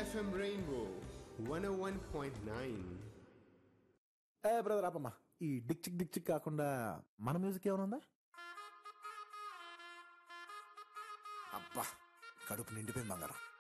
FM Rainbow 101.9. Brother ఆపమ్మా, ఈ Dick చిక్ కాకుండా మన మ్యూజిక్ ఏమైనా ఉందా? అబ్బా, కడుపు నిండిపోయింది బంగారం.